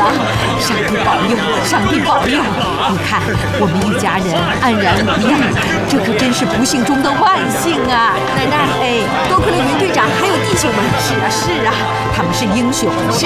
了！上帝保佑，上帝保佑！你看，我们一家人安然无恙，这可真是不幸中的万幸啊！ 奶奶， 哎， 多亏了云队长还有弟兄们。 是啊，是啊，他们是英雄。是。